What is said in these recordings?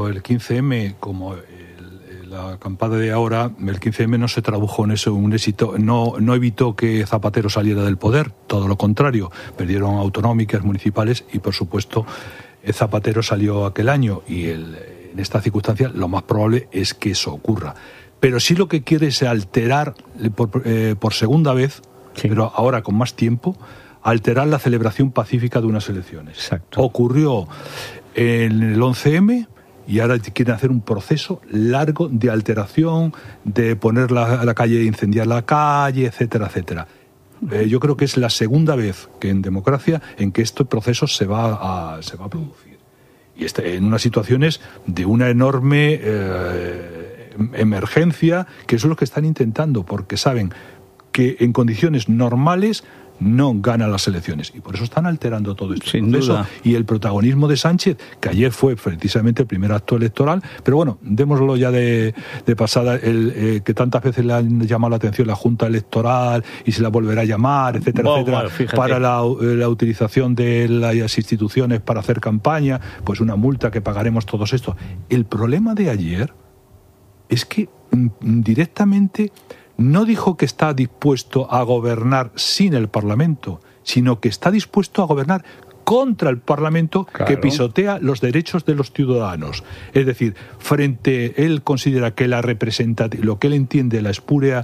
El 15M, como la acampada de ahora, el 15M no se tradujo en eso un éxito, no evitó que Zapatero saliera del poder, todo lo contrario, perdieron autonómicas, municipales y por supuesto Zapatero salió aquel año y en esta circunstancia lo más probable es que eso ocurra. Pero sí lo que quiere es alterar por segunda vez, sí, pero ahora con más tiempo, alterar la celebración pacífica de unas elecciones. Exacto. Ocurrió en el 11M y ahora quieren hacer un proceso largo de alteración, de poner la calle, incendiar la calle, etcétera, etcétera. Yo creo que es la segunda vez que en democracia en que este proceso se va a producir. Y en unas situaciones de una enorme emergencia, que eso es lo que están intentando, porque saben que en condiciones normales no gana las elecciones y por eso están alterando todo esto. Sin duda. Y el protagonismo de Sánchez, que ayer fue precisamente el primer acto electoral, pero bueno, démoslo ya de pasada, que tantas veces le han llamado la atención la Junta Electoral y se la volverá a llamar, etcétera, etcétera, para la utilización de las instituciones para hacer campaña, pues una multa que pagaremos todos esto. El problema de ayer es que directamente no dijo que está dispuesto a gobernar sin el Parlamento, sino que está dispuesto a gobernar contra el Parlamento, claro, que pisotea los derechos de los ciudadanos. Es decir, él considera que lo que él entiende la espuria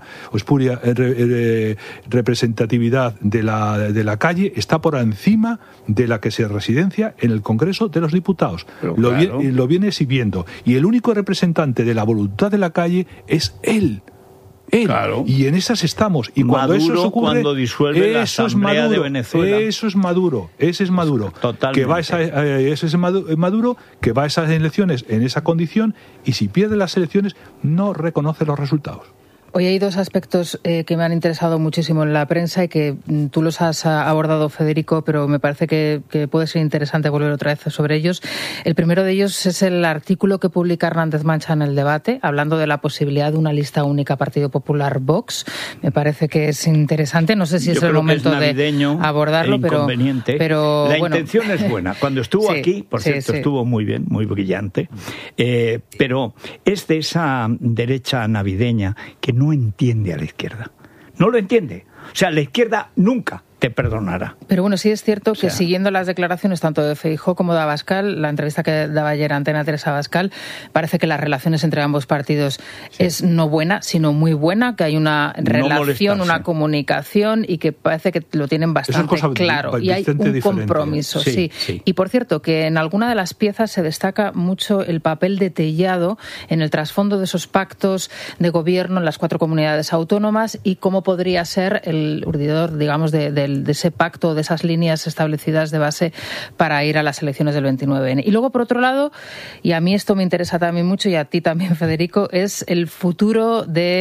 representatividad de la calle está por encima de la que se residencia en el Congreso de los Diputados. Lo viene exhibiendo. Y el único representante de la voluntad de la calle es él. Claro. Y en esas estamos. Y cuando Maduro, eso ocurre, cuando disuelve la Asamblea de Venezuela. Eso es Maduro. Ese es Maduro. Totalmente. Ese es Maduro que va a esas elecciones en esa condición y si pierde las elecciones no reconoce los resultados. Hoy hay dos aspectos que me han interesado muchísimo en la prensa y que tú los has abordado, Federico, pero me parece que puede ser interesante volver otra vez sobre ellos. El primero de ellos es el artículo que publica Hernández Mancha en El Debate, hablando de la posibilidad de una lista única Partido Popular-Vox. Me parece que es interesante. No sé si es el momento de abordarlo, pero la intención es buena. Cuando estuvo aquí, por cierto, estuvo muy bien, muy brillante, pero es de esa derecha navideña que no entiende a la izquierda. No lo entiende. O sea, la izquierda nunca te perdonará. Pero bueno, sí es cierto que siguiendo las declaraciones tanto de Feijóo como de Abascal, la entrevista que daba ayer Antena 3 a Abascal, parece que las relaciones entre ambos partidos es no buena, sino muy buena, que hay una relación, una comunicación y que parece que lo tienen bastante claro. Y hay un compromiso, sí. Y por cierto, que en alguna de las piezas se destaca mucho el papel de Tellado en el trasfondo de esos pactos de gobierno en las 4 comunidades autónomas y cómo podría ser el urdidor, digamos, de ese pacto, de esas líneas establecidas de base para ir a las elecciones del 29N. Y luego, por otro lado, y a mí esto me interesa también mucho, y a ti también, Federico, es el futuro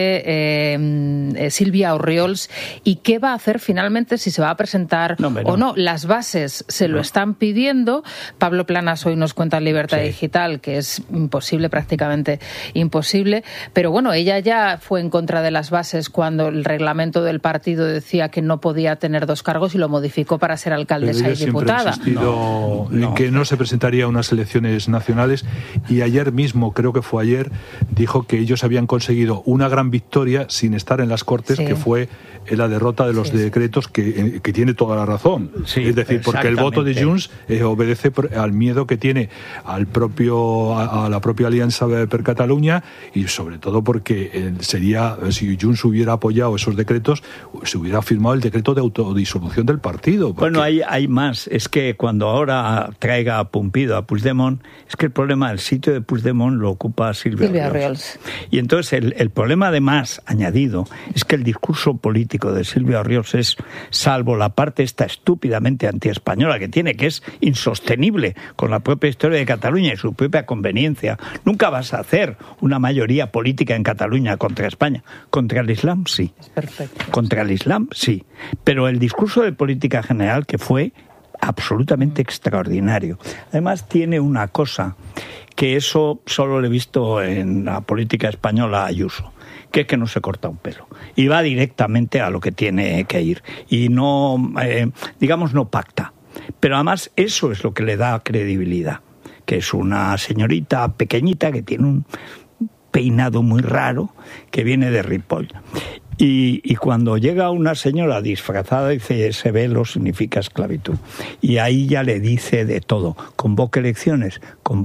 de Sílvia Orriols y qué va a hacer finalmente, si se va a presentar o no. Las bases se lo están pidiendo. Pablo Planas hoy nos cuenta en Libertad Digital que es imposible, prácticamente imposible, pero bueno, ella ya fue en contra de las bases cuando el reglamento del partido decía que no podía tener 2 cargos y lo modificó para ser alcaldesa y diputada. Ha insistido en que no se presentaría a unas elecciones nacionales y ayer mismo, creo que fue ayer, dijo que ellos habían conseguido una gran victoria sin estar en las Cortes, que fue la derrota de los decretos, que tiene toda la razón. Es decir, porque el voto de Junts obedece al miedo que tiene a la propia Alianza per Catalunya y sobre todo porque si Junts hubiera apoyado esos decretos, se hubiera firmado el decreto de autodisolución del partido. Bueno, hay más. Es que cuando ahora traiga a Pumpido, a Puigdemont, es que el problema del sitio de Puigdemont lo ocupa Sílvia Orriols. Y entonces el problema además añadido es que el discurso político de Sílvia Orriols es, salvo la parte esta estúpidamente antiespañola que tiene, que es insostenible con la propia historia de Cataluña y su propia conveniencia, nunca vas a hacer una mayoría política en Cataluña contra España. Contra el Islam, sí. Es perfecto. Contra el Islam, sí. Pero el discurso de política general que fue absolutamente extraordinario. Además tiene una cosa que eso solo lo he visto en la política española a Ayuso, que es que no se corta un pelo y va directamente a lo que tiene que ir y no, no pacta. Pero además eso es lo que le da credibilidad, que es una señorita pequeñita que tiene un peinado muy raro, que viene de Ripoll. Y cuando llega una señora disfrazada, dice, ese velo significa esclavitud. Y ahí ya le dice de todo. Convoque elecciones.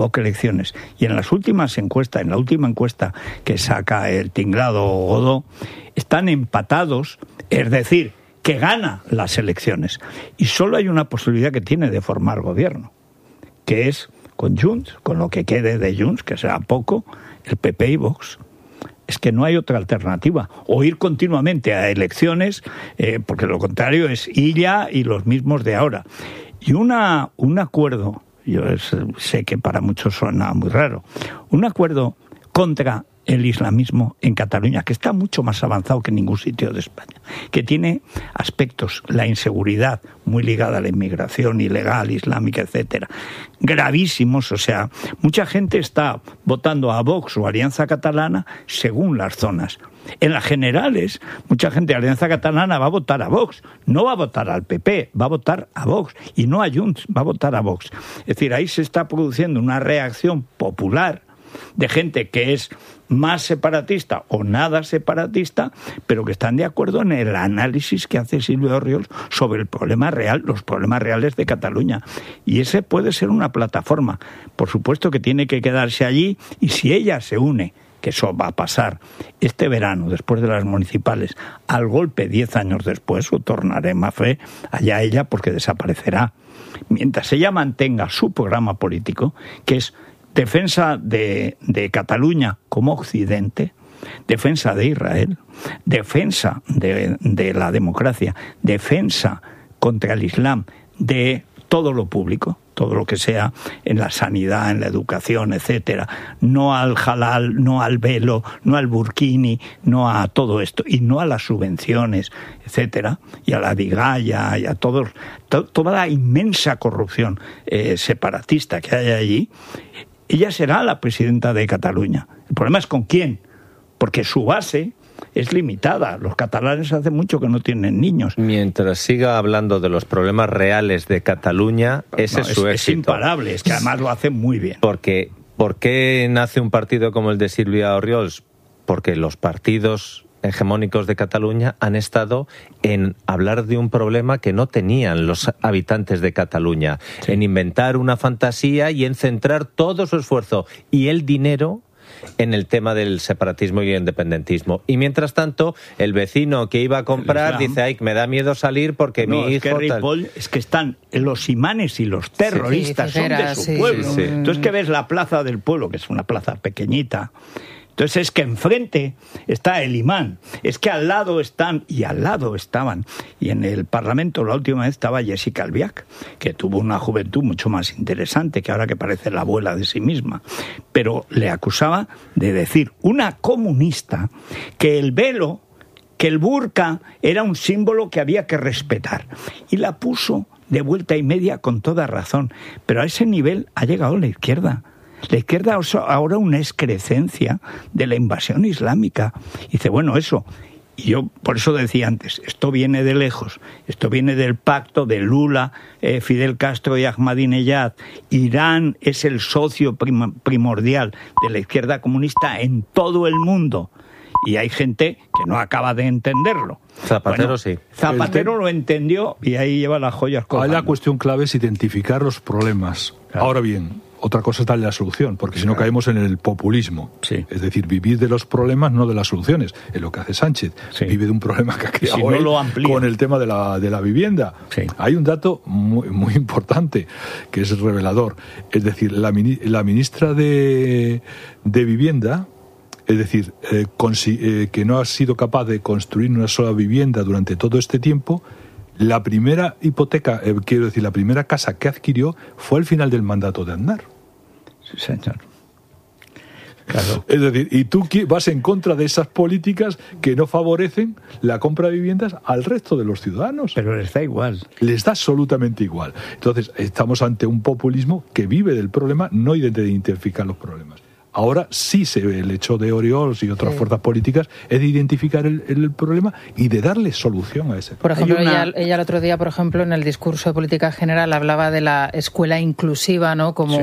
Y en las últimas encuestas, en la última encuesta que saca el tinglado Godó, están empatados, es decir, que gana las elecciones. Y solo hay una posibilidad que tiene de formar gobierno, que es con Junts, con lo que quede de Junts, que será poco, el PP y Vox. Es que no hay otra alternativa. O ir continuamente a elecciones, porque lo contrario es Illa y los mismos de ahora. Y un acuerdo, yo sé que para muchos suena muy raro, un acuerdo contra el islamismo en Cataluña, que está mucho más avanzado que en ningún sitio de España, que tiene aspectos, la inseguridad muy ligada a la inmigración ilegal, islámica, etcétera, gravísimos. O sea, mucha gente está votando a Vox o Alianza Catalana según las zonas. En las generales, mucha gente de Alianza Catalana va a votar a Vox, no va a votar al PP, va a votar a Vox, y no a Junts, va a votar a Vox. Es decir, ahí se está produciendo una reacción popular de gente que es más separatista o nada separatista, pero que están de acuerdo en el análisis que hace Silvia Orriols sobre el problema real, los problemas reales de Cataluña. Y ese puede ser una plataforma. Por supuesto que tiene que quedarse allí, y si ella se une, que eso va a pasar este verano, después de las municipales, al golpe 10 años después, o tornaré más fe, allá ella, porque desaparecerá. Mientras ella mantenga su programa político, que es defensa de Cataluña como Occidente, defensa de Israel, defensa de la democracia, defensa contra el Islam, de todo lo público, todo lo que sea en la sanidad, en la educación, etcétera, no al halal, no al velo, no al burkini, no a todo esto, y no a las subvenciones, etcétera, y a la digalla, y a toda la inmensa corrupción separatista que hay allí. Ella será la presidenta de Cataluña. El problema es con quién, porque su base es limitada. Los catalanes hace mucho que no tienen niños. Mientras siga hablando de los problemas reales de Cataluña, ese es su éxito. Es imparable, es que además lo hace muy bien. Porque, ¿por qué nace un partido como el de Silvia Orriols? Porque los partidos hegemónicos de Cataluña han estado en hablar de un problema que no tenían los habitantes de Cataluña, sí, en inventar una fantasía y en centrar todo su esfuerzo y el dinero en el tema del separatismo y el independentismo. Y mientras tanto, el vecino que iba a comprar dice, ay, me da miedo salir porque mi hijo... Es que Ripoll, es que están los imanes y los terroristas, son de su pueblo. Sí. Entonces, que ves la plaza del pueblo, que es una plaza pequeñita. Entonces es que enfrente está el imán, es que al lado están, y al lado estaban, y en el Parlamento la última vez estaba Jessica Albiach, que tuvo una juventud mucho más interesante, que ahora que parece la abuela de sí misma, pero le acusaba de decir, una comunista, que el velo, que el burka era un símbolo que había que respetar, y la puso de vuelta y media con toda razón, pero a ese nivel ha llegado la izquierda. La izquierda ahora una excrecencia de la invasión islámica. Y dice, bueno, eso. Y yo por eso decía antes, esto viene de lejos. Esto viene del pacto de Lula, Fidel Castro y Ahmadinejad. Irán es el socio primordial de la izquierda comunista en todo el mundo. Y hay gente que no acaba de entenderlo. Zapatero, bueno, sí. Zapatero lo entendió y ahí lleva las joyas colgando. La cuestión clave es identificar los problemas. Claro. Ahora bien, otra cosa es darle la solución, porque si no caemos en el populismo. Sí. Es decir, vivir de los problemas, no de las soluciones. Es lo que hace Sánchez. Sí. Vive de un problema que ha creado si no lo amplía con el tema de la vivienda. Sí. Hay un dato muy, muy importante que es revelador. Es decir, la ministra de Vivienda, es decir, que no ha sido capaz de construir una sola vivienda durante todo este tiempo. La primera hipoteca, quiero decir, la primera casa que adquirió fue al final del mandato de Aznar. Sí, señor. Claro. Es decir, y tú vas en contra de esas políticas que no favorecen la compra de viviendas al resto de los ciudadanos. Pero les da igual. Les da absolutamente igual. Entonces, estamos ante un populismo que vive del problema, no de identificar los problemas. Ahora sí se ve el hecho de Oriols y otras fuerzas políticas es de identificar el problema y de darle solución a ese problema. Por ejemplo, ella el otro día, por ejemplo, en el discurso de política general hablaba de la escuela inclusiva, ¿no? Como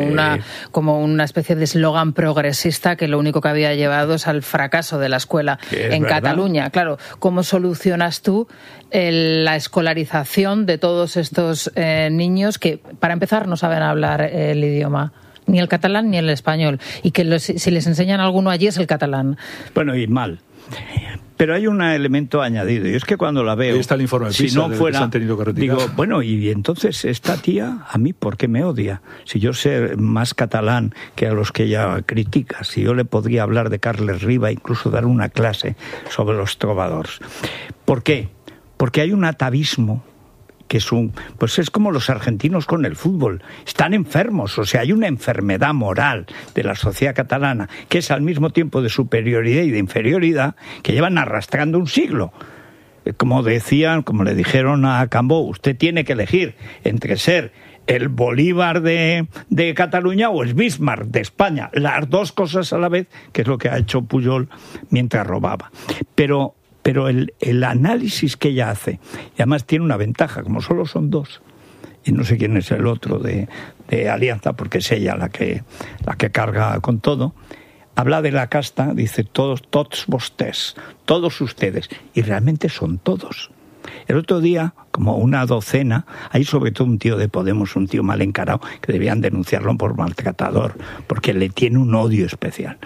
una especie de eslogan progresista que lo único que había llevado es al fracaso de la escuela en Cataluña. Claro, ¿cómo solucionas tú la escolarización de todos estos niños que, para empezar, no saben hablar el idioma? Ni el catalán ni el español. Y que si les enseñan alguno allí es el catalán. Bueno, y mal. Pero hay un elemento añadido, y es que cuando la veo, ahí está el informe si no fuera, se han tenido que retirar. Digo, bueno, y entonces esta tía, ¿a mí por qué me odia? Si yo sé más catalán que a los que ella critica, si yo le podría hablar de Carles Riba, incluso dar una clase sobre los trovadors. ¿Por qué? Porque hay un atavismo que es como los argentinos con el fútbol, están enfermos, o sea, hay una enfermedad moral de la sociedad catalana que es al mismo tiempo de superioridad y de inferioridad que llevan arrastrando un siglo. Como le dijeron a Cambó, usted tiene que elegir entre ser el Bolívar de Cataluña o el Bismarck de España, las dos cosas a la vez, que es lo que ha hecho Pujol mientras robaba. Pero el análisis que ella hace, y además tiene una ventaja, como solo son dos, y no sé quién es el otro de Alianza, porque es ella la que carga con todo, habla de la casta, dice tots vostès, todos ustedes, y realmente son todos. El otro día, como una docena, hay sobre todo un tío de Podemos, un tío mal encarado, que debían denunciarlo por maltratador, porque le tiene un odio especial.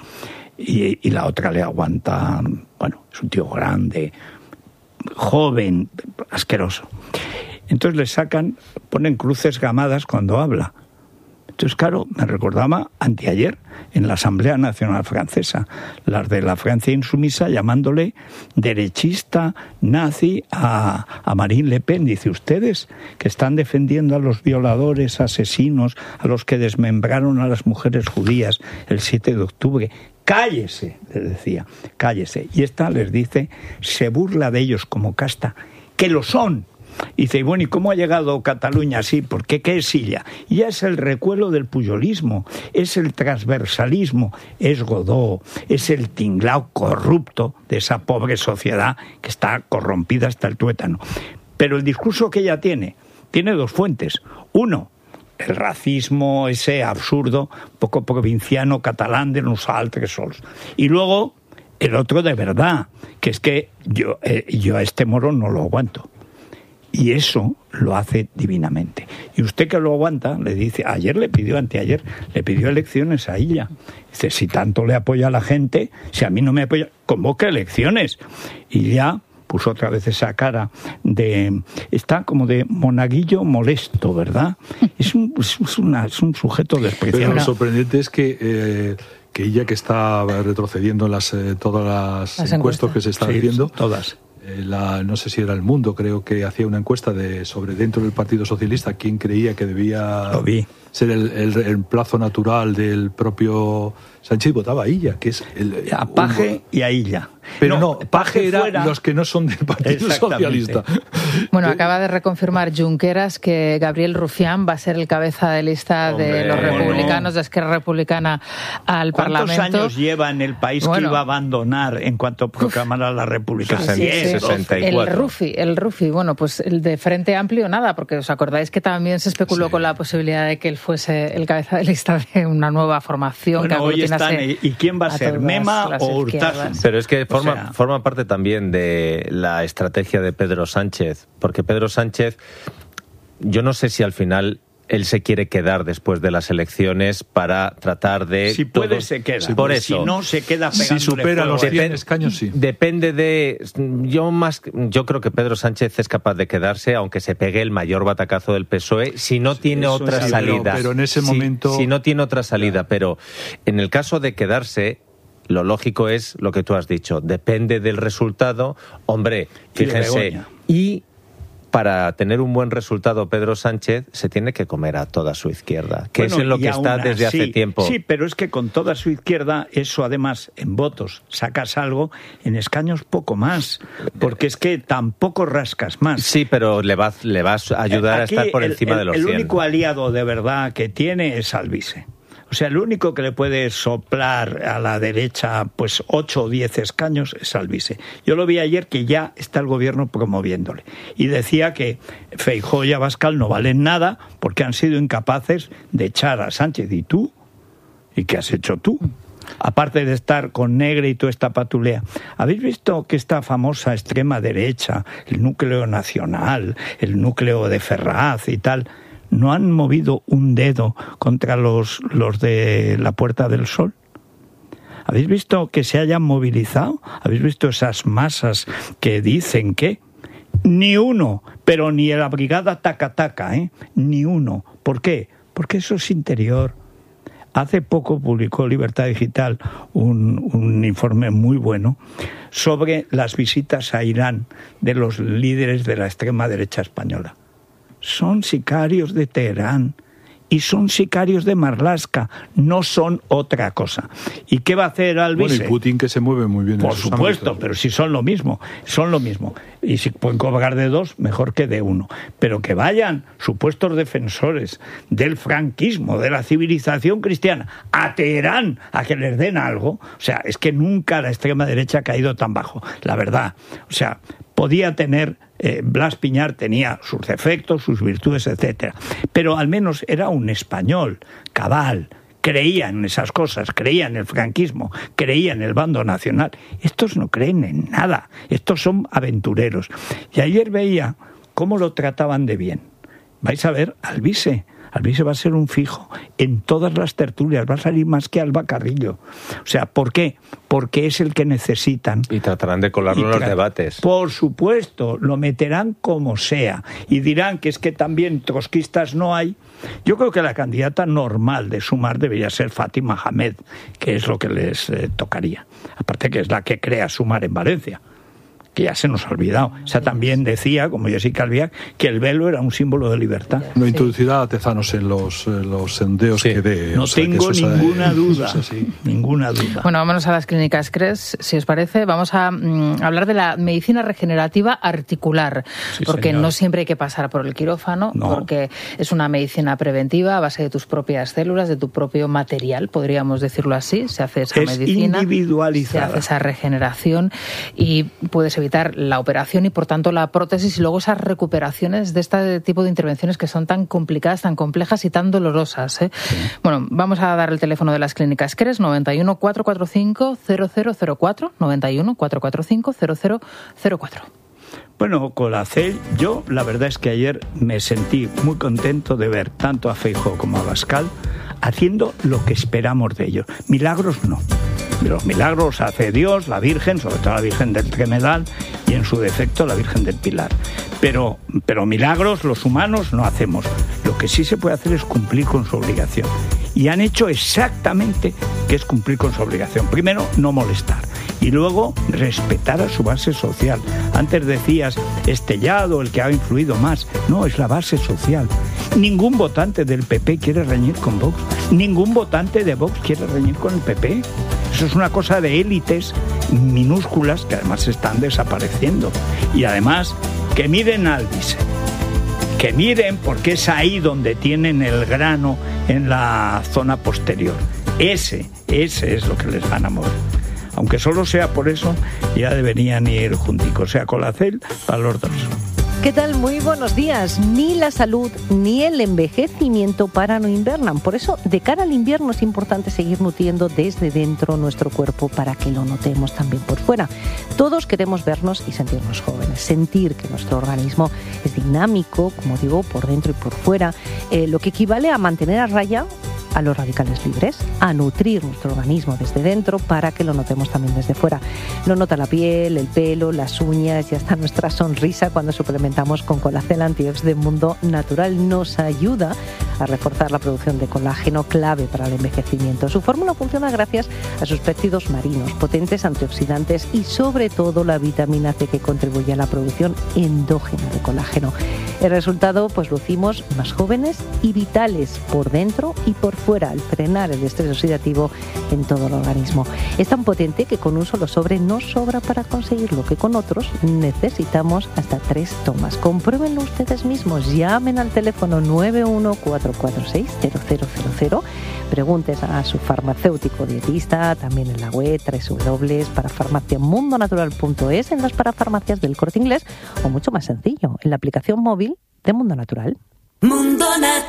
Y la otra le aguanta, bueno, es un tío grande, joven, asqueroso. Entonces ponen cruces gamadas cuando habla. Entonces, claro, me recordaba anteayer en la Asamblea Nacional Francesa, las de la Francia insumisa llamándole derechista, nazi a Marine Le Pen. Dice, ustedes que están defendiendo a los violadores, asesinos, a los que desmembraron a las mujeres judías el 7 de octubre, cállese, les decía, cállese. Y esta les dice, se burla de ellos como casta, que lo son. Y dice, bueno, ¿y cómo ha llegado Cataluña así? ¿Por qué? ¿Qué es ella? Y ya es el recuelo del pujolismo, es el transversalismo, es Godó, es el tinglao corrupto de esa pobre sociedad que está corrompida hasta el tuétano. Pero el discurso que ella tiene dos fuentes. Uno, el racismo ese absurdo, poco provinciano, catalán de nosaltres sols. Y luego, el otro de verdad, que es que yo a este moro no lo aguanto. Y eso lo hace divinamente. Y usted que lo aguanta, le dice, anteayer, le pidió elecciones a ella. Dice, si tanto le apoya a la gente, si a mí no me apoya, convoque elecciones. Y ya puso otra vez esa cara está como de monaguillo molesto, ¿verdad? Es un sujeto despreciable. Pero lo sorprendente es que ella, que está retrocediendo en todas las encuestas que se están haciendo, todas. No sé si era El Mundo, creo que hacía una encuesta sobre dentro del Partido Socialista quién creía que debía ser el reemplazo natural del propio Sánchez. Votaba a Illa, que es a Paje y a Illa. Pero no, Paje era los que no son del Partido Socialista. Bueno, acaba de reconfirmar Junqueras que Gabriel Rufián va a ser el cabeza de lista de los republicanos, de Esquerra Republicana al Parlamento. ¿Cuántos años lleva en el país que iba a abandonar en cuanto proclamara la República? 64. El Rufi, bueno, pues el de Frente Amplio nada, porque os acordáis que también se especuló con la posibilidad de que él fuese el cabeza de lista de una nueva formación. Bueno, hoy están, ¿y quién va a ser? ¿Mema o Urtasun? Pero es que forma parte también de la estrategia de Pedro Sánchez, porque Pedro Sánchez, yo no sé si al final él se quiere quedar después de las elecciones para tratar de... Si puede, se queda. Por eso. Si no, se queda pegándole. Si supera los 100 escaños, sí. Depende de... Yo creo que Pedro Sánchez es capaz de quedarse, aunque se pegue el mayor batacazo del PSOE, si no tiene otra salida. Pero en ese momento... Si no tiene otra salida. Pero en el caso de quedarse, lo lógico es lo que tú has dicho. Depende del resultado. Hombre, fíjense. Y para tener un buen resultado Pedro Sánchez se tiene que comer a toda su izquierda, que es en lo que está desde hace tiempo. Sí, pero es que con toda su izquierda, eso además en votos sacas algo, en escaños poco más, porque es que tampoco rascas más. Sí, pero le vas a ayudar a estar por encima de los 100. El único aliado de verdad que tiene es Alvise. O sea, el único que le puede soplar a la derecha pues 8 o 10 escaños es Alvise. Yo lo vi ayer que ya está el gobierno promoviéndole. Y decía que Feijóo y Abascal no valen nada porque han sido incapaces de echar a Sánchez. ¿Y tú? ¿Y qué has hecho tú? Aparte de estar con Negre y toda esta patulea. ¿Habéis visto que esta famosa extrema derecha, el núcleo nacional, el núcleo de Ferraz y tal, no han movido un dedo contra los de la Puerta del Sol? ¿Habéis visto que se hayan movilizado? ¿Habéis visto esas masas que dicen que? Ni uno, pero ni la brigada taca-taca, ni uno. ¿Por qué? Porque eso es interior. Hace poco publicó Libertad Digital un informe muy bueno sobre las visitas a Irán de los líderes de la extrema derecha española. Son sicarios de Teherán y son sicarios de Marlaska, no son otra cosa. ¿Y qué va a hacer Alvise? Bueno, y Putin, que se mueve muy bien. Por supuesto, ámbitos. Pero si son lo mismo. Y si pueden cobrar de 2, mejor que de 1. Pero que vayan supuestos defensores del franquismo, de la civilización cristiana, a Teherán, a que les den algo. O sea, es que nunca la extrema derecha ha caído tan bajo, la verdad. O sea, podía tener... Blas Piñar tenía sus defectos, sus virtudes, etcétera, pero al menos era un español cabal, creía en esas cosas, creía en el franquismo, creía en el bando nacional. Estos no creen en nada, estos son aventureros. Y ayer veía cómo lo trataban de bien. Vais a ver, Alvise va a ser un fijo en todas las tertulias, va a salir más que Alba Carrillo. O sea, ¿por qué? Porque es el que necesitan. Y tratarán de colarlo en los debates. Por supuesto, lo meterán como sea. Y dirán que es que también trotskistas no hay. Yo creo que la candidata normal de Sumar debería ser Fátima Hamed, que es lo que les tocaría. Aparte que es la que crea Sumar en Valencia, que ya se nos ha olvidado. O sea, también decía, como Jessica Albiac, que el velo era un símbolo de libertad. No introducirá a Tezanos en los sondeos que dé. No tengo ninguna duda. Ninguna duda. Bueno, vámonos a las clínicas CRES, si os parece. Vamos a hablar de la medicina regenerativa articular, porque señor. No siempre hay que pasar por el quirófano, porque es una medicina preventiva a base de tus propias células, de tu propio material, podríamos decirlo así. Se hace esa medicina. Es individualizada. Se hace esa regeneración y puedes evitar la operación y por tanto la prótesis y luego esas recuperaciones de este tipo de intervenciones que son tan complicadas, tan complejas y tan dolorosas. Sí. Bueno, vamos a dar el teléfono de las clínicas CRES, 91 445 0004, 91 445 0004. Bueno, Colacel, yo la verdad es que ayer me sentí muy contento de ver tanto a Feijóo como a Abascal haciendo lo que esperamos de ellos. Milagros no. Los milagros hace Dios, la Virgen, sobre todo la Virgen del Tremedal y en su defecto la Virgen del Pilar. Pero milagros los humanos no hacemos. Lo que sí se puede hacer es cumplir con su obligación. Y han hecho exactamente que es cumplir con su obligación. Primero, no molestar. Y luego, respetar a su base social. Antes decías, Estellado, el que ha influido más. No, es la base social. Ningún votante del PP quiere reñir con Vox. Ningún votante de Vox quiere reñir con el PP. Eso es una cosa de élites minúsculas que además están desapareciendo. Y además, que miren a Alvise. Que miren porque es ahí donde tienen el grano en la zona posterior. Ese es lo que les van a mover. Aunque solo sea por eso, ya deberían ir junticos. O sea, Colacel para los dos. ¿Qué tal? Muy buenos días. Ni la salud ni el envejecimiento paran o invernan. Por eso, de cara al invierno es importante seguir nutriendo desde dentro nuestro cuerpo para que lo notemos también por fuera. Todos queremos vernos y sentirnos jóvenes, sentir que nuestro organismo es dinámico, como digo, por dentro y por fuera, lo que equivale a mantener a raya a los radicales libres, a nutrir nuestro organismo desde dentro para que lo notemos también desde fuera. Lo nota la piel, el pelo, las uñas y hasta nuestra sonrisa cuando suplementamos con Colacel Antiox de Mundo Natural. Nos ayuda a reforzar la producción de colágeno, clave para el envejecimiento. Su fórmula funciona gracias a sus péptidos marinos, potentes antioxidantes y sobre todo la vitamina C que contribuye a la producción endógena de colágeno. El resultado, pues lucimos más jóvenes y vitales por dentro y por fuera al frenar el estrés oxidativo en todo el organismo. Es tan potente que con un solo sobre no sobra para conseguir lo que con otros necesitamos hasta 3 tomas. Compruébenlo ustedes mismos. Llamen al teléfono 914460000. Pregunten a su farmacéutico dietista, también en la web www.parafarmaciamundonatural.es, en las parafarmacias del Corte Inglés o mucho más sencillo, en la aplicación móvil de Mundo Natural. Mundo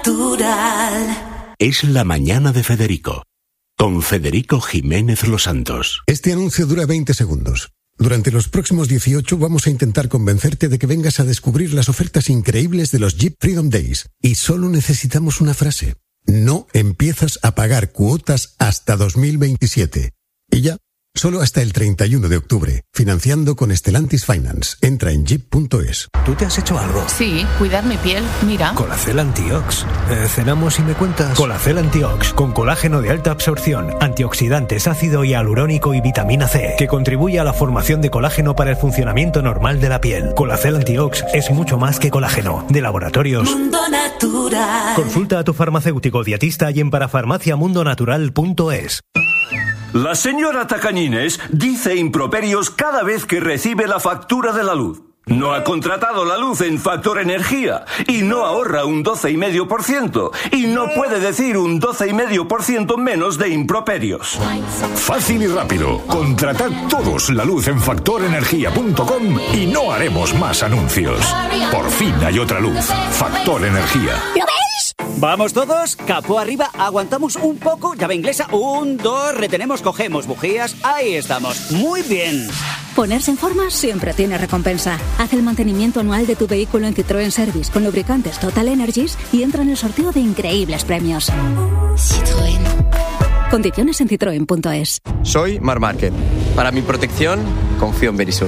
Natural. Es la mañana de Federico, con Federico Jiménez Los Santos. Este anuncio dura 20 segundos. Durante los próximos 18 vamos a intentar convencerte de que vengas a descubrir las ofertas increíbles de los Jeep Freedom Days. Y solo necesitamos una frase. No empiezas a pagar cuotas hasta 2027. Y ya, solo hasta el 31 de octubre. Financiando con Stellantis Finance. Entra en jeep.es. ¿Tú te has hecho algo? Sí, cuidar mi piel, mira. Colacel Antiox. ¿Cenamos y me cuentas? Colacel Antiox, con colágeno de alta absorción, antioxidantes, ácido hialurónico y vitamina C, que contribuye a la formación de colágeno para el funcionamiento normal de la piel. Colacel Antiox es mucho más que colágeno. De Laboratorios Mundo Natural. Consulta a tu farmacéutico dietista y en parafarmaciamundonatural.es. La señora Tacañines dice improperios cada vez que recibe la factura de la luz. No ha contratado la luz en Factor Energía y no ahorra un 12,5% y no puede decir un 12,5% menos de improperios. Fácil y rápido. Contratad todos la luz en factorenergia.com y no haremos más anuncios. Por fin hay otra luz. Factor Energía. ¿Lo veis? Vamos todos, capó arriba, aguantamos un poco, llave inglesa, 1, 2, retenemos, cogemos bujías, ahí estamos, muy bien. Ponerse en forma siempre tiene recompensa. Haz el mantenimiento anual de tu vehículo en Citroën Service con lubricantes Total Energies y entra en el sorteo de increíbles premios. Citroën. Condiciones en citroen.es. Soy Mar Márquez. Para mi protección, confío en Verisur.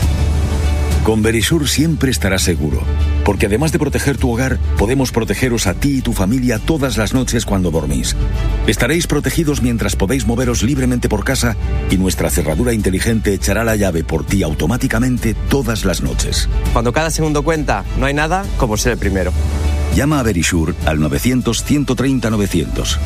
Con Verisur siempre estarás seguro, porque además de proteger tu hogar, podemos protegeros a ti y tu familia todas las noches cuando dormís. Estaréis protegidos mientras podéis moveros libremente por casa y nuestra cerradura inteligente echará la llave por ti automáticamente todas las noches. Cuando cada segundo cuenta, no hay nada como ser el primero. Llama a Verisur al 900-130-900.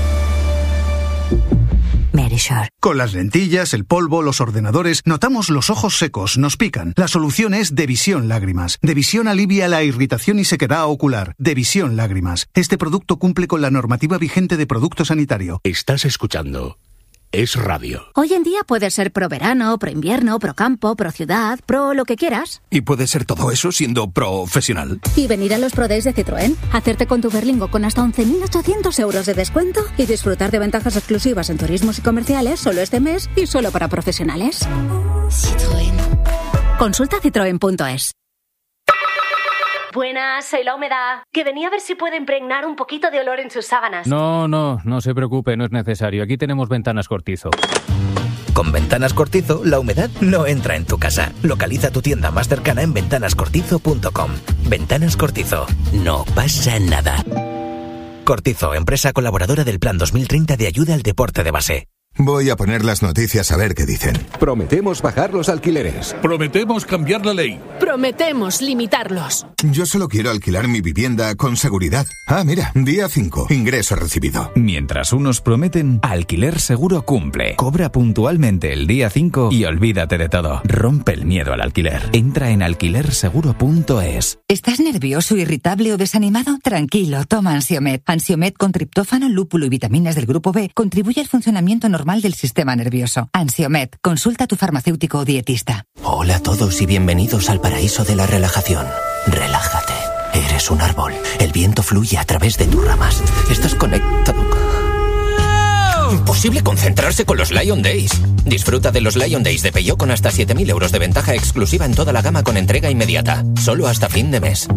Verisur. Con las lentillas, el polvo, los ordenadores, notamos los ojos secos, nos pican. La solución es Devisión Lágrimas. Devisión alivia la irritación y sequedad ocular. Devisión Lágrimas. Este producto cumple con la normativa vigente de producto sanitario. Estás escuchando Es Radio. Hoy en día puede ser pro verano, pro invierno, pro campo, pro ciudad, pro lo que quieras. Y puede ser todo eso siendo profesional. Y venir a los Pro Days de Citroën, hacerte con tu Berlingo con hasta 11.800 euros de descuento y disfrutar de ventajas exclusivas en turismos y comerciales solo este mes y solo para profesionales. Citroën. Consulta citroen.es. Buenas, soy La Humedad. Que venía a ver si puedo impregnar un poquito de olor en sus sábanas. No se preocupe, no es necesario. Aquí tenemos Ventanas Cortizo. Con Ventanas Cortizo, la humedad no entra en tu casa. Localiza tu tienda más cercana en ventanascortizo.com. Ventanas Cortizo. No pasa nada. Cortizo, empresa colaboradora del Plan 2030 de ayuda al deporte de base. Voy a poner las noticias a ver qué dicen. Prometemos bajar los alquileres. Prometemos cambiar la ley. Prometemos limitarlos. Yo solo quiero alquilar mi vivienda con seguridad. Ah, mira, día 5, ingreso recibido. Mientras unos prometen, Alquiler Seguro cumple. Cobra puntualmente el día 5 y olvídate de todo. Rompe el miedo al alquiler. Entra en alquilerseguro.es. ¿Estás nervioso, irritable o desanimado? Tranquilo, toma Ansiomed. Ansiomed con triptófano, lúpulo y vitaminas del grupo B contribuye al funcionamiento normal del sistema nervioso. Ansiomed, consulta a tu farmacéutico o dietista. Hola a todos y bienvenidos al paraíso de la relajación. Relájate. Eres un árbol. El viento fluye a través de tus ramas. Estás conectado. Imposible concentrarse con los Lion Days. Disfruta de los Lion Days de Peugeot con hasta 7.000 euros de ventaja exclusiva en toda la gama con entrega inmediata. Solo hasta fin de mes.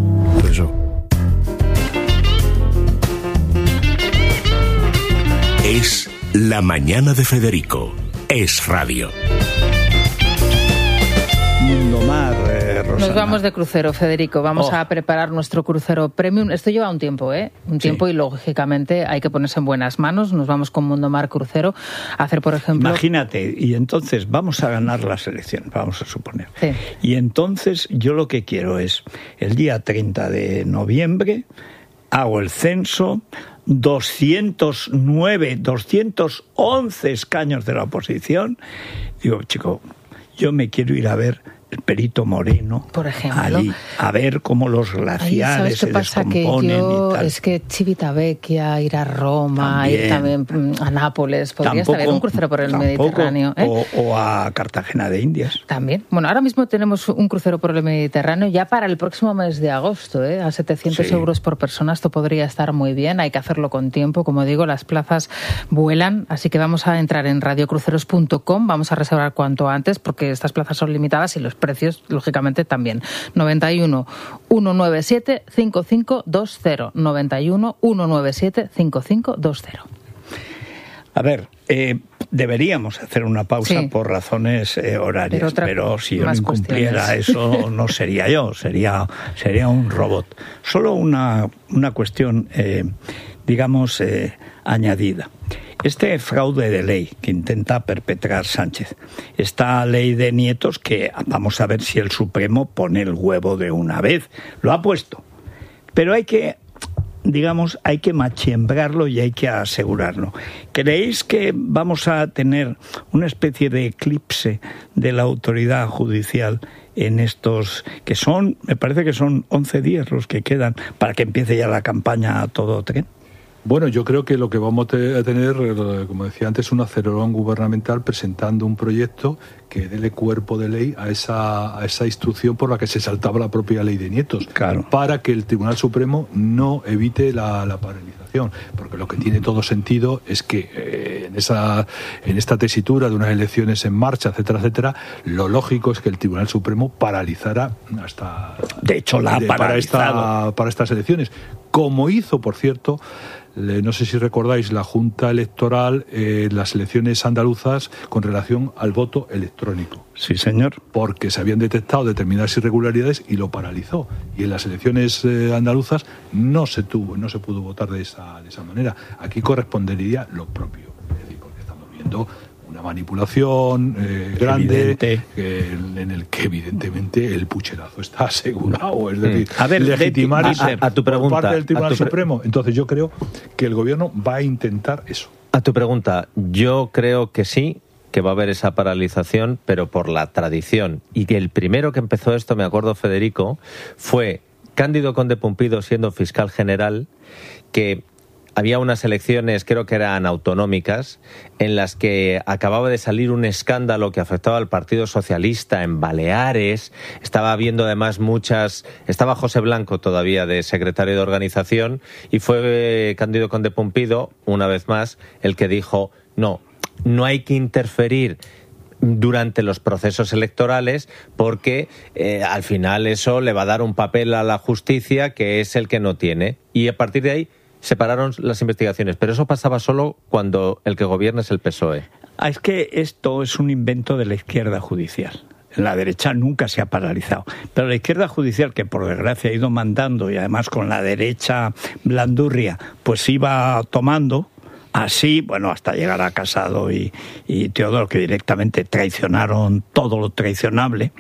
Es la mañana de Federico. Es Radio. Mundomar, Nos vamos de crucero, Federico. Vamos a preparar nuestro crucero premium. Esto lleva un tiempo, tiempo, y lógicamente hay que ponerse en buenas manos. Nos vamos con Mundomar Crucero a hacer, por ejemplo... Imagínate, y entonces vamos a ganar las elecciones, vamos a suponer. Sí. Y entonces yo lo que quiero es, el día 30 de noviembre, hago el censo, 211 escaños de la oposición. Digo, chico, yo me quiero ir a ver el Perito Moreno, por ejemplo, allí, a ver cómo los glaciares se descomponen y tal. Es que Civitavecchia, ir a Roma, ir también a Nápoles, podría estar un crucero por el Mediterráneo. O a Cartagena de Indias. También. Bueno, ahora mismo tenemos un crucero por el Mediterráneo ya para el próximo mes de agosto, a 700 euros por persona. Esto podría estar muy bien, hay que hacerlo con tiempo. Como digo, las plazas vuelan, así que vamos a entrar en radiocruceros.com, vamos a reservar cuanto antes, porque estas plazas son limitadas y los precios, lógicamente, también. 91 197 5520. 91 197 5520. A ver, deberíamos hacer una pausa por razones horarias, pero si yo no incumpliera eso, no sería yo, sería un robot. Solo una cuestión, digamos, añadida. Este fraude de ley que intenta perpetrar Sánchez, esta ley de nietos que vamos a ver si el Supremo pone el huevo de una vez. Lo ha puesto, pero hay que machiembrarlo y hay que asegurarlo. ¿Creéis que vamos a tener una especie de eclipse de la autoridad judicial en estos, que son, me parece que son 11 días los que quedan para que empiece ya la campaña a todo tren? Bueno, yo creo que lo que vamos a tener, como decía antes, un acelerón gubernamental presentando un proyecto que dele cuerpo de ley a esa instrucción por la que se saltaba la propia ley de nietos, para que el Tribunal Supremo no evite la paralización, porque lo que tiene todo sentido es que en esta tesitura de unas elecciones en marcha, etcétera, etcétera, lo lógico es que el Tribunal Supremo paralizara hasta... De hecho, la ha paralizado. Para estas elecciones, como hizo, por cierto, no sé si recordáis la Junta Electoral, las elecciones andaluzas con relación al voto electrónico. Sí, señor. Porque se habían detectado determinadas irregularidades y lo paralizó. Y en las elecciones andaluzas no se pudo votar de esa manera. Aquí correspondería lo propio. Es decir, porque estamos viendo una manipulación grande en el que evidentemente el pucherazo está asegurado, es decir, legitimar a tu pregunta, por parte del Tribunal Supremo. Entonces yo creo que el gobierno va a intentar eso. A tu pregunta, yo creo que sí, que va a haber esa paralización, pero por la tradición. Y que el primero que empezó esto, me acuerdo, Federico, fue Cándido Conde Pumpido siendo fiscal general, que había unas elecciones, creo que eran autonómicas, en las que acababa de salir un escándalo que afectaba al Partido Socialista en Baleares. Estaba habiendo además estaba José Blanco todavía de secretario de organización, y fue Cándido Conde Pumpido, una vez más, el que dijo, no hay que interferir durante los procesos electorales porque al final eso le va a dar un papel a la justicia que es el que no tiene. Y a partir de ahí se pararon las investigaciones, pero eso pasaba solo cuando el que gobierna es el PSOE. Es que esto es un invento de la izquierda judicial. La derecha nunca se ha paralizado, pero la izquierda judicial, que por desgracia ha ido mandando, y además con la derecha blandurria, pues iba tomando así, bueno, hasta llegar a Casado y Teodoro, que directamente traicionaron todo lo traicionable.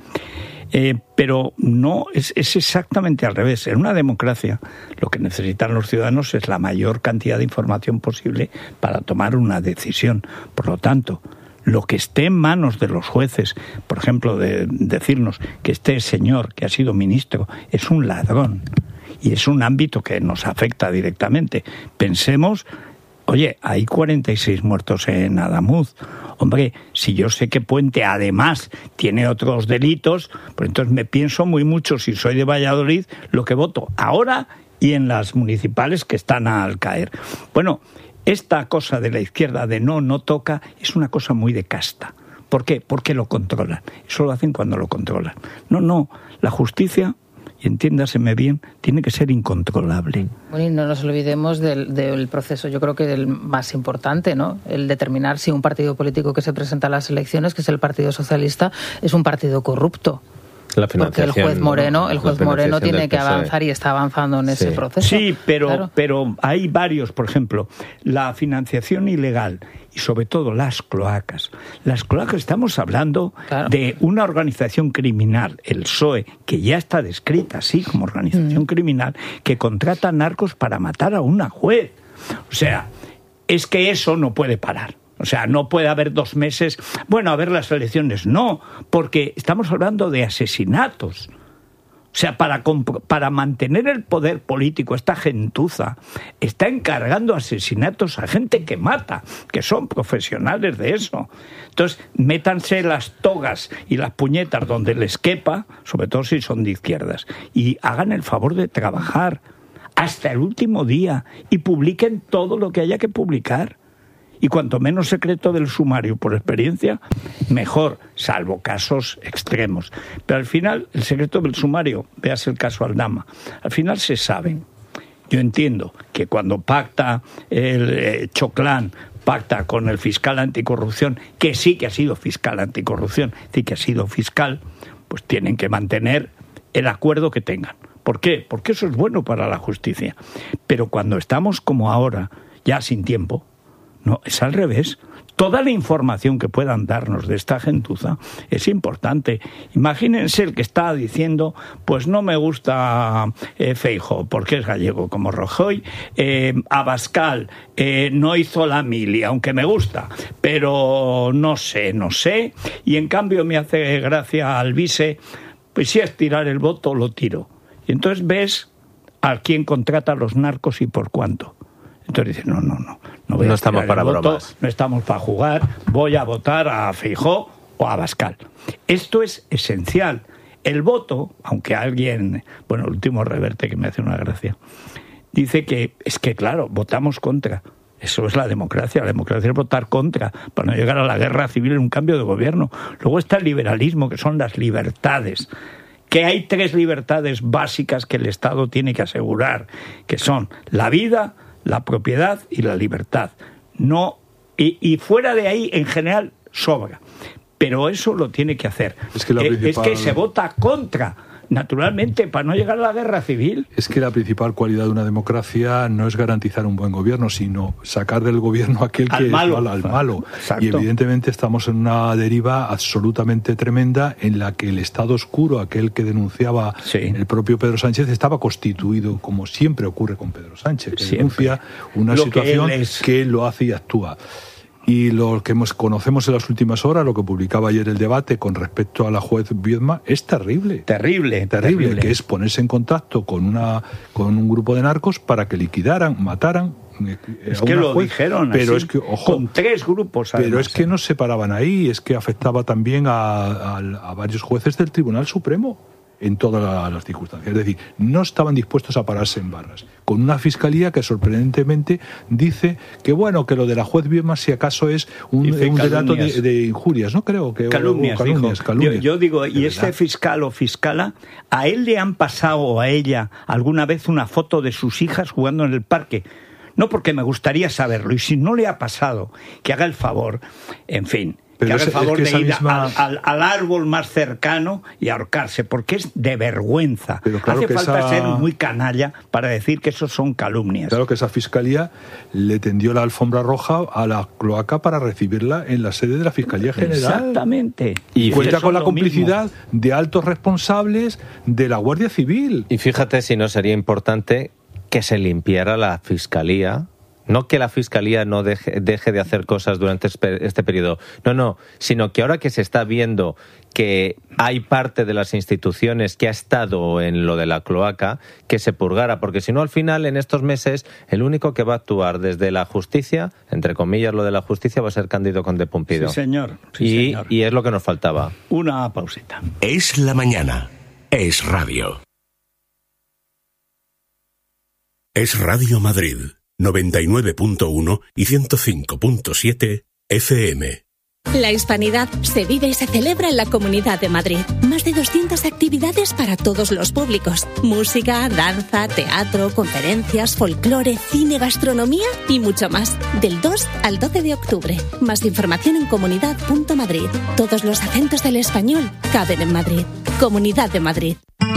Pero no, es exactamente al revés. En una democracia lo que necesitan los ciudadanos es la mayor cantidad de información posible para tomar una decisión. Por lo tanto, lo que esté en manos de los jueces, por ejemplo, de decirnos que este señor que ha sido ministro es un ladrón, y es un ámbito que nos afecta directamente. Pensemos, oye, hay 46 muertos en Adamuz. Hombre, si yo sé que Puente además tiene otros delitos, pues entonces me pienso muy mucho, si soy de Valladolid, lo que voto ahora y en las municipales que están al caer. Bueno, esta cosa de la izquierda de no toca es una cosa muy de casta. ¿Por qué? Porque lo controlan. Eso lo hacen cuando lo controlan. No, la justicia, y entiéndaseme bien, tiene que ser incontrolable. Bueno, y no nos olvidemos del proceso, yo creo que el más importante, ¿no? El determinar si un partido político que se presenta a las elecciones, que es el Partido Socialista, es un partido corrupto. Porque el juez Moreno tiene que avanzar y está avanzando en ese proceso. Sí, pero hay varios, por ejemplo, la financiación ilegal y sobre todo las cloacas. Las cloacas, estamos hablando de una organización criminal, el PSOE, que ya está descrita así como organización criminal, que contrata narcos para matar a una juez. O sea, es que eso no puede parar. O sea, no puede haber 2 meses, a ver las elecciones. No, porque estamos hablando de asesinatos. O sea, para mantener el poder político, esta gentuza está encargando asesinatos a gente que mata, que son profesionales de eso. Entonces, métanse las togas y las puñetas donde les quepa, sobre todo si son de izquierdas, y hagan el favor de trabajar hasta el último día y publiquen todo lo que haya que publicar. Y cuanto menos secreto del sumario, por experiencia, mejor, salvo casos extremos. Pero al final, el secreto del sumario, veas el caso Aldama, al final se sabe. Yo entiendo que cuando pacta el Choclán, pacta con el fiscal anticorrupción, que sí que ha sido fiscal anticorrupción, sí que ha sido fiscal, pues tienen que mantener el acuerdo que tengan. ¿Por qué? Porque eso es bueno para la justicia. Pero cuando estamos como ahora, ya sin tiempo, no, es al revés. Toda la información que puedan darnos de esta gentuza es importante. Imagínense el que está diciendo, pues no me gusta Feijóo, porque es gallego como Rajoy, Abascal no hizo la mili, aunque me gusta, pero no sé, y en cambio me hace gracia Alvise, pues si es tirar el voto, lo tiro. Y entonces ves a quién contrata a los narcos y por cuánto. Entonces dice, no estamos para bromas, no estamos para jugar, voy a votar a Feijóo o a Abascal. Esto es esencial. El voto, aunque alguien, el último Reverte, que me hace una gracia, dice que es que, claro, votamos contra. Eso es la democracia es votar contra, para no llegar a la guerra civil en un cambio de gobierno. Luego está el liberalismo, que son las libertades. Que hay 3 libertades básicas que el Estado tiene que asegurar, que son la vida, la propiedad y la libertad. No, y fuera de ahí, en general, sobra. Pero eso lo tiene que hacer. Es que se vota contra, naturalmente, para no llegar a la guerra civil. Es que la principal cualidad de una democracia no es garantizar un buen gobierno, sino sacar del gobierno aquel que es malo, al malo. Exacto. Y evidentemente estamos en una deriva absolutamente tremenda en la que el Estado oscuro, aquel que denunciaba el propio Pedro Sánchez, estaba constituido, como siempre ocurre con Pedro Sánchez, que denuncia una situación que él lo hace y actúa. Y lo que conocemos en las últimas horas, lo que publicaba ayer el Debate con respecto a la juez Viedma, es terrible. Terrible. Que es ponerse en contacto con un grupo de narcos para que liquidaran, mataran. Es que lo dijeron pero así, es que, ojo, con 3 grupos. Además, pero es que no se paraban ahí, es que afectaba también a varios jueces del Tribunal Supremo en todas las circunstancias. Es decir, no estaban dispuestos a pararse en barras. Con una fiscalía que sorprendentemente dice que que lo de la juez Viedma si acaso es un relato de injurias, ¿no? Creo que calumnias. Yo digo, y este fiscal o fiscala, ¿a él le han pasado o a ella alguna vez una foto de sus hijas jugando en el parque? No, porque me gustaría saberlo, y si no le ha pasado, que haga el favor, en fin. Pero que haga el favor de ir al árbol más cercano y ahorcarse, porque es de vergüenza. Pero claro, hace falta ser muy canalla para decir que eso son calumnias. Claro que esa fiscalía le tendió la alfombra roja a la cloaca para recibirla en la sede de la Fiscalía General. Exactamente. Y cuenta con la complicidad de altos responsables de la Guardia Civil. Y fíjate si no sería importante que se limpiara la Fiscalía. No que la Fiscalía no deje de hacer cosas durante este periodo, no, sino que ahora que se está viendo que hay parte de las instituciones que ha estado en lo de la cloaca, que se purgara, porque si no al final en estos meses el único que va a actuar desde la justicia, entre comillas lo de la justicia, va a ser Cándido Conde Pumpido. Sí, señor. Y es lo que nos faltaba. Una pausita. Es la mañana. Es radio. Es Radio Madrid. 99.1 y 105.7 FM. La hispanidad se vive y se celebra en la Comunidad de Madrid. Más de 200 actividades para todos los públicos. Música, danza, teatro, conferencias, folclore, cine, gastronomía y mucho más. Del 2 al 12 de octubre. Más información en comunidad.madrid. Todos los acentos del español caben en Madrid. Comunidad de Madrid.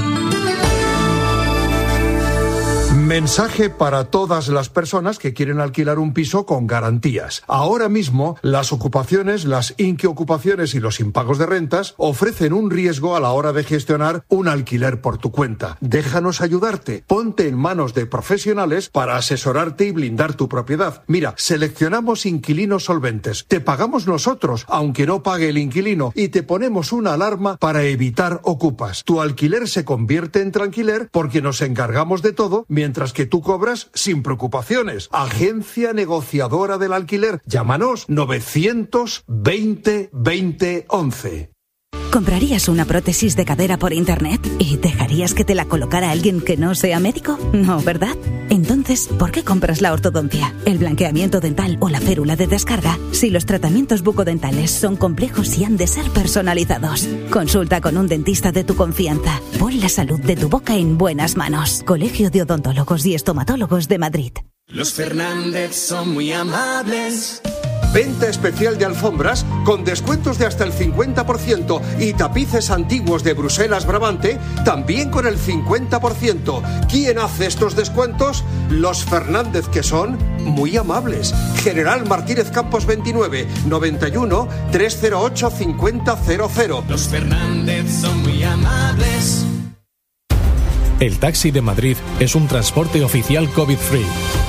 Mensaje para todas las personas que quieren alquilar un piso con garantías. Ahora mismo, las ocupaciones, las inquiocupaciones y los impagos de rentas ofrecen un riesgo a la hora de gestionar un alquiler por tu cuenta. Déjanos ayudarte. Ponte en manos de profesionales para asesorarte y blindar tu propiedad. Mira, seleccionamos inquilinos solventes. Te pagamos nosotros, aunque no pague el inquilino, y te ponemos una alarma para evitar ocupas. Tu alquiler se convierte en tranquiler porque nos encargamos de todo, mientras que tú cobras sin preocupaciones. Agencia negociadora del alquiler. Llámanos 920 20 11. ¿Comprarías una prótesis de cadera por internet y dejarías que te la colocara alguien que no sea médico? No, ¿verdad? Entonces, ¿por qué compras la ortodoncia, el blanqueamiento dental o la férula de descarga si los tratamientos bucodentales son complejos y han de ser personalizados? Consulta con un dentista de tu confianza. Pon la salud de tu boca en buenas manos. Colegio de Odontólogos y Estomatólogos de Madrid. Los Fernández son muy amables. Venta especial de alfombras con descuentos de hasta el 50% y tapices antiguos de Bruselas Brabante también con el 50%. ¿Quién hace estos descuentos? Los Fernández, que son muy amables. General Martínez Campos 29, 91 308 5000. Los Fernández son muy amables. El taxi de Madrid es un transporte oficial COVID-free.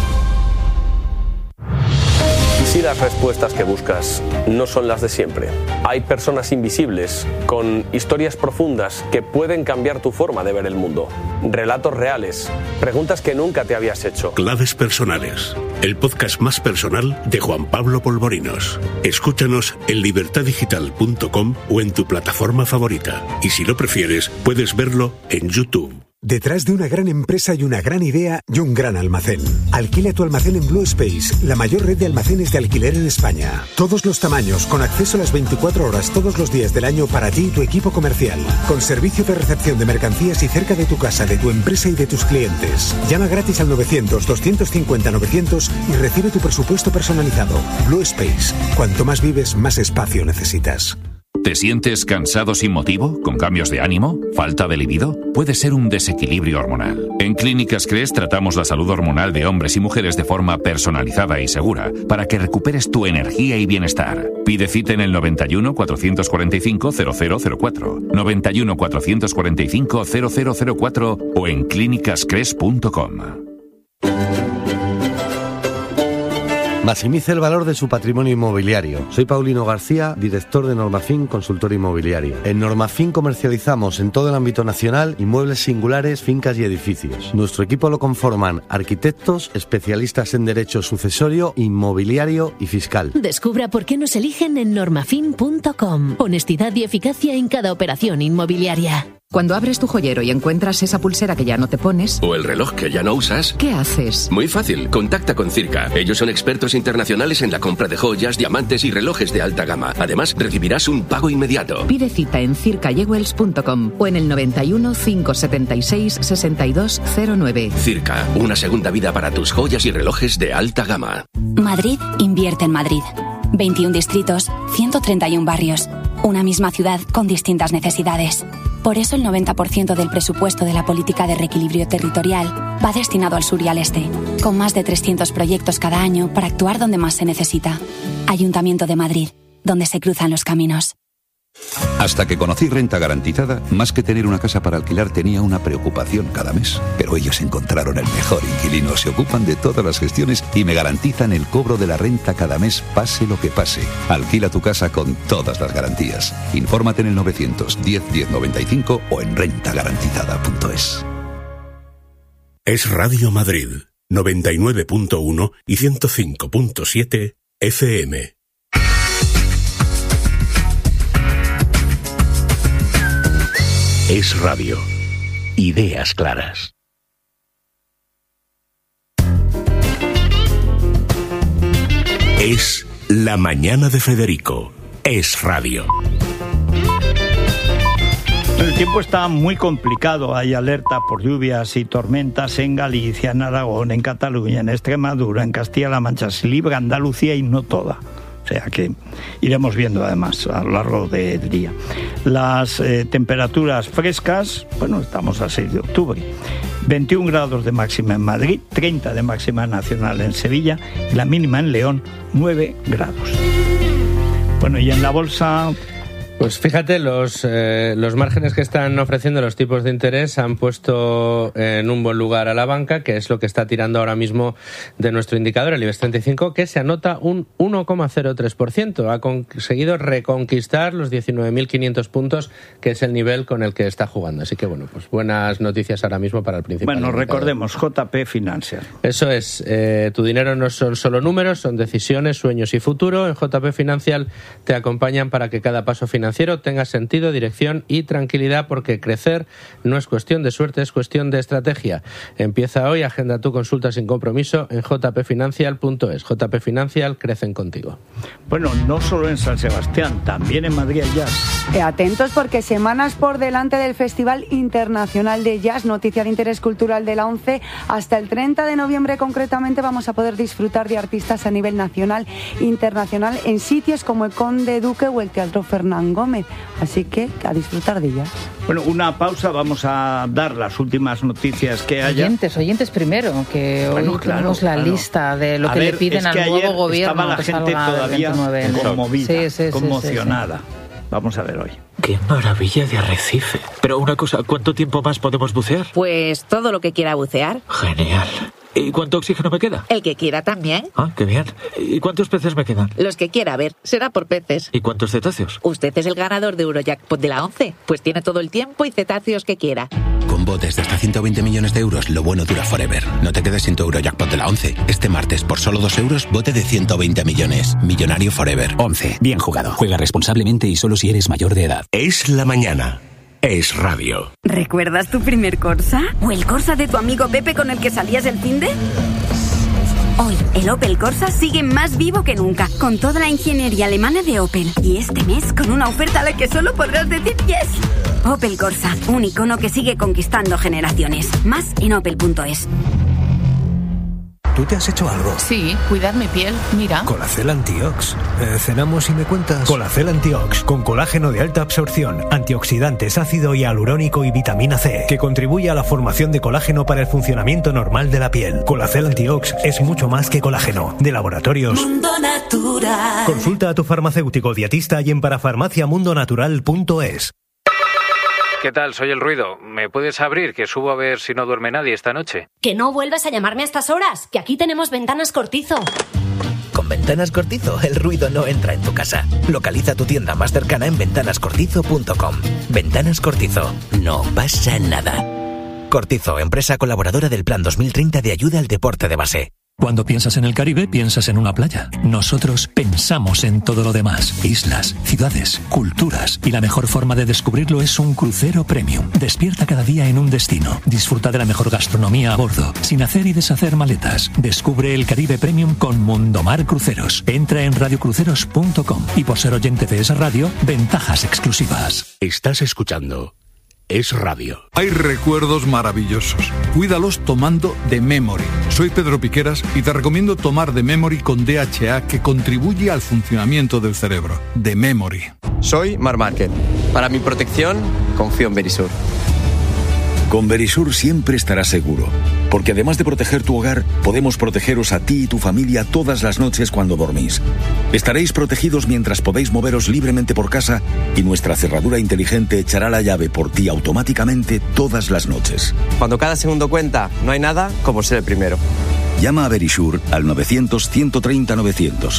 Si las respuestas que buscas no son las de siempre, hay personas invisibles con historias profundas que pueden cambiar tu forma de ver el mundo. Relatos reales, preguntas que nunca te habías hecho. Claves personales, el podcast más personal de Juan Pablo Polvorinos. Escúchanos en libertadigital.com o en tu plataforma favorita. Y si lo prefieres, puedes verlo en YouTube. Detrás de una gran empresa hay una gran idea y un gran almacén. Alquila tu almacén en Blue Space, la mayor red de almacenes de alquiler en España. Todos los tamaños, con acceso a las 24 horas todos los días del año para ti y tu equipo comercial. Con servicio de recepción de mercancías y cerca de tu casa, de tu empresa y de tus clientes. Llama gratis al 900-250-900 y recibe tu presupuesto personalizado. Blue Space. Cuanto más vives, más espacio necesitas. ¿Te sientes cansado sin motivo? ¿Con cambios de ánimo? ¿Falta de libido? Puede ser un desequilibrio hormonal. En Clínicas CRES tratamos la salud hormonal de hombres y mujeres de forma personalizada y segura para que recuperes tu energía y bienestar. Pide cita en el 91 445 0004, 91 445 0004 o en clínicascres.com. Maximice el valor de su patrimonio inmobiliario. Soy Paulino García, director de Normafin Consultor Inmobiliario. En Normafin comercializamos en todo el ámbito nacional inmuebles singulares, fincas y edificios. Nuestro equipo lo conforman arquitectos, especialistas en derecho sucesorio, inmobiliario y fiscal. Descubra por qué nos eligen en normafin.com. Honestidad y eficacia en cada operación inmobiliaria. Cuando abres tu joyero y encuentras esa pulsera que ya no te pones... o el reloj que ya no usas... ¿qué haces? Muy fácil, contacta con Circa. Ellos son expertos internacionales en la compra de joyas, diamantes y relojes de alta gama. Además, recibirás un pago inmediato. Pide cita en circayewells.com o en el 91 576 6209. Circa, una segunda vida para tus joyas y relojes de alta gama. Madrid invierte en Madrid. 21 distritos, 131 barrios. Una misma ciudad con distintas necesidades. Por eso el 90% del presupuesto de la política de reequilibrio territorial va destinado al sur y al este, con más de 300 proyectos cada año para actuar donde más se necesita. Ayuntamiento de Madrid, donde se cruzan los caminos. Hasta que conocí Renta Garantizada, más que tener una casa para alquilar tenía una preocupación cada mes. Pero ellos encontraron el mejor inquilino, se ocupan de todas las gestiones y me garantizan el cobro de la renta cada mes, pase lo que pase. Alquila tu casa con todas las garantías. Infórmate en el 910 1095 o en rentagarantizada.es. Es Radio Madrid, 99.1 y 105.7 FM. Es radio. Ideas claras. Es La Mañana de Federico. Es radio. El tiempo está muy complicado. Hay alerta por lluvias y tormentas en Galicia, en Aragón, en Cataluña, en Extremadura, en Castilla-La Mancha. Se libra Andalucía y no toda. O sea que iremos viendo además a lo largo del día. Las temperaturas frescas, bueno, estamos a 6 de octubre. 21 grados de máxima en Madrid, 30 de máxima nacional en Sevilla y la mínima en León, 9 grados. Bueno, y en la bolsa... Pues fíjate, los márgenes que están ofreciendo los tipos de interés han puesto en un buen lugar a la banca, que es lo que está tirando ahora mismo de nuestro indicador, el IBEX 35, que se anota un 1,03%. Ha conseguido reconquistar los 19.500 puntos, que es el nivel con el que está jugando. Así que, bueno, pues buenas noticias ahora mismo para el principal. Bueno, indicador. recordemos, JP Financial. Eso es, tu dinero no son solo números, son decisiones, sueños y futuro. En JP Financial te acompañan para que cada paso financiero tenga sentido, dirección y tranquilidad, porque crecer no es cuestión de suerte, es cuestión de estrategia. Empieza hoy, agenda tu consulta sin compromiso en jpfinancial.es. JP Financial, crecen contigo. Bueno, no solo en San Sebastián, también en Madrid hay jazz. Atentos, porque semanas por delante del Festival Internacional de Jazz, noticia de interés cultural de la ONCE. Hasta el 30 de noviembre concretamente vamos a poder disfrutar de artistas a nivel nacional e internacional en sitios como el Conde Duque o el Teatro Fernán Gómez, así que a disfrutar de ellas. Bueno, una pausa, vamos a dar las últimas noticias que haya. Oyentes primero, que bueno, hoy tenemos la lista de lo que le piden al nuevo gobierno. Estaba la gente todavía conmovida, conmocionada. Vamos a ver hoy. ¡Qué maravilla de arrecife! Pero una cosa, ¿cuánto tiempo más podemos bucear? Pues todo lo que quiera bucear. Genial. ¿Y cuánto oxígeno me queda? El que quiera también. Ah, qué bien. ¿Y cuántos peces me quedan? Los que quiera, a ver, será por peces. ¿Y cuántos cetáceos? Usted es el ganador de Eurojackpot de la ONCE, pues tiene todo el tiempo y cetáceos que quiera. Con botes de hasta 120 millones de euros, lo bueno dura forever. No te quedes sin tu Eurojackpot de la ONCE. Este martes, por solo 2 euros, bote de 120 millones. Millonario forever. ONCE. Bien jugado. Juega responsablemente y solo si eres mayor de edad. Es la mañana. Es radio. ¿Recuerdas tu primer Corsa? ¿O el Corsa de tu amigo Pepe con el que salías el finde? Hoy, el Opel Corsa sigue más vivo que nunca, con toda la ingeniería alemana de Opel. Y este mes, con una oferta a la que solo podrás decir yes. Opel Corsa, un icono que sigue conquistando generaciones. Más en opel.es. ¿Tú te has hecho algo? Sí, cuidar mi piel, mira. Colacel Antiox. ¿Cenamos y me cuentas? Colacel Antiox, con colágeno de alta absorción, antioxidantes, ácido hialurónico y vitamina C, que contribuye a la formación de colágeno para el funcionamiento normal de la piel. Colacel Antiox es mucho más que colágeno. De Laboratorios Mundo Natural. Consulta a tu farmacéutico dietista y en parafarmaciamundonatural.es. ¿Qué tal? Soy El Ruido. ¿Me puedes abrir, que subo a ver si no duerme nadie esta noche? Que no vuelvas a llamarme a estas horas, que aquí tenemos Ventanas Cortizo. Con Ventanas Cortizo, el ruido no entra en tu casa. Localiza tu tienda más cercana en ventanascortizo.com. Ventanas Cortizo. No pasa nada. Cortizo, empresa colaboradora del Plan 2030 de ayuda al deporte de base. Cuando piensas en el Caribe, piensas en una playa. Nosotros pensamos en todo lo demás. Islas, ciudades, culturas. Y la mejor forma de descubrirlo es un crucero premium. Despierta cada día en un destino. Disfruta de la mejor gastronomía a bordo, sin hacer y deshacer maletas. Descubre el Caribe Premium con Mundomar Cruceros. Entra en radiocruceros.com. Y por ser oyente de esa radio, ventajas exclusivas. Estás escuchando Es Radio. Hay recuerdos maravillosos. Cuídalos tomando The Memory. Soy Pedro Piqueras y te recomiendo tomar The Memory con DHA, que contribuye al funcionamiento del cerebro. The Memory. Soy Marc Márquez. Para mi protección, confío en Verisur. Con Verisur siempre estarás seguro, porque además de proteger tu hogar, podemos protegeros a ti y tu familia todas las noches cuando dormís. Estaréis protegidos mientras podéis moveros libremente por casa y nuestra cerradura inteligente echará la llave por ti automáticamente todas las noches. Cuando cada segundo cuenta, no hay nada como ser el primero. Llama a Verisur al 900-130-900.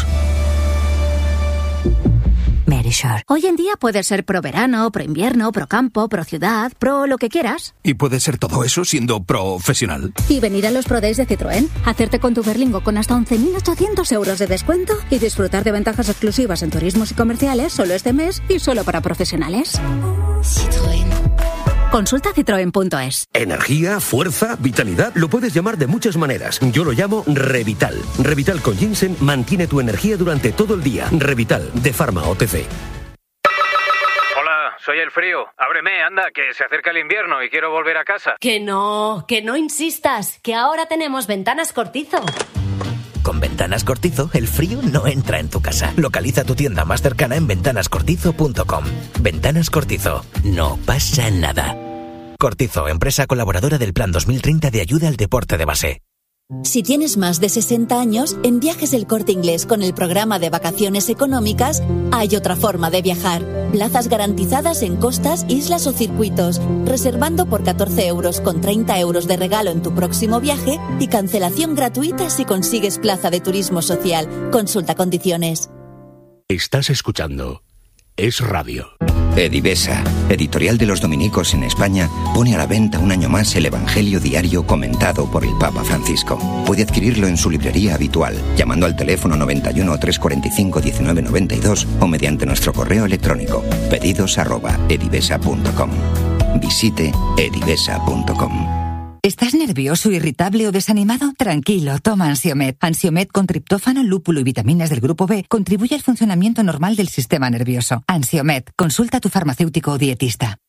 Verisur. Hoy en día puedes ser pro verano, pro invierno, pro campo, pro ciudad, pro lo que quieras. Y puede ser todo eso siendo profesional. Y venir a los Pro Days de Citroën, hacerte con tu Berlingo con hasta 11.800 euros de descuento y disfrutar de ventajas exclusivas en turismos y comerciales solo este mes y solo para profesionales. Citroën. Consulta citroen.es. Energía, fuerza, vitalidad, lo puedes llamar de muchas maneras. Yo lo llamo Revital. Revital con ginseng mantiene tu energía durante todo el día. Revital, de Pharma OTC. Hola, soy El Frío. Ábreme, anda, que se acerca el invierno y quiero volver a casa. Que no insistas, que ahora tenemos Ventanas Cortizo. Con Ventanas Cortizo, el frío no entra en tu casa. Localiza tu tienda más cercana en ventanascortizo.com. Ventanas Cortizo. No pasa nada. Cortizo, empresa colaboradora del Plan 2030 de ayuda al deporte de base. Si tienes más de 60 años, en Viajes El Corte Inglés con el programa de vacaciones económicas hay otra forma de viajar. Plazas garantizadas en costas, islas o circuitos, reservando por 14 euros con 30 euros de regalo en tu próximo viaje y cancelación gratuita si consigues plaza de turismo social. Consulta condiciones. Estás escuchando Es Radio. Edivesa, editorial de los dominicos en España, pone a la venta un año más el Evangelio diario comentado por el Papa Francisco. Puede adquirirlo en su librería habitual, llamando al teléfono 91 345 1992 o mediante nuestro correo electrónico pedidos@edivesa.com. Visite edivesa.com. ¿Estás nervioso, irritable o desanimado? Tranquilo, toma Ansiomed. Ansiomed con triptófano, lúpulo y vitaminas del grupo B contribuye al funcionamiento normal del sistema nervioso. Ansiomed, consulta a tu farmacéutico o dietista.